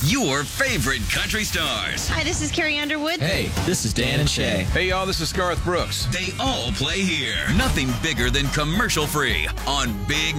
your favorite country stars. Hi, this is Carrie Underwood. Hey, this is Dan and Shay. Hey, y'all, this is Garth Brooks. They all play here. Nothing bigger than commercial free on Big